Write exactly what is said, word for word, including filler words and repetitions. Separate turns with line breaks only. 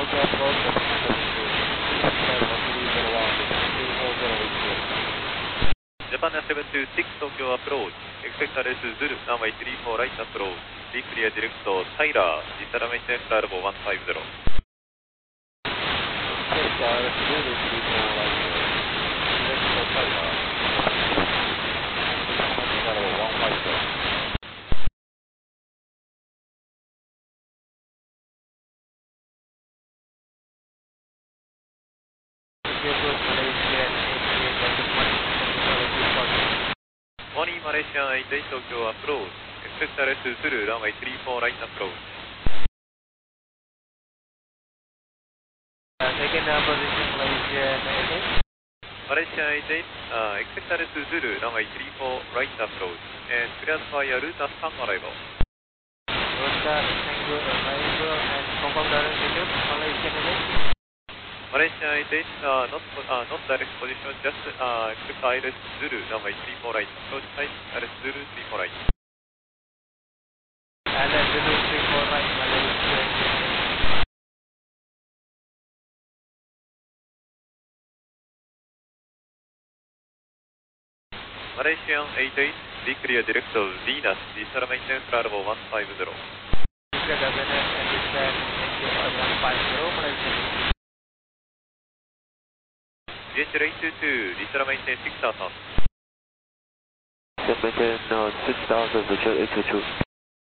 Japan seven two six Tokyo approach, expect R S Zulu, runway three four right approach, be clear direct to Tyler, Vistara maintain Bravo one five zero.
Delta R S Zulu three four right, direct to Tyler, Bravo one five zero.
Morning Malaysia eight eight Tokyo approach, expect R S Zulu, runway three four right approach.
Uh, second uh, position Malaysia eight eight.
Malaysia eight eight, uh, expect R S Zulu, runway three four right approach, and clear via route Assam arrival.
Roger, Tango arrival and confirm the altitude, Malaysia eight eight.
Malaysia eight eight, uh, not, uh, not direct position, just uh, expect R S Zulu, runway three four right, approach type R S Zulu three four right.
R S Zulu three four right, Malaysia eight eight.
Malaysian eight eight, be clear direct to Venus, Vistara maintain Bravo one five zero.
Clear the Venus and descend into one five zero, Malaysia eight eight.
D H L eight two two, Vistara maintain six thousand.
Maintain uh, six thousand, Visual eight two two.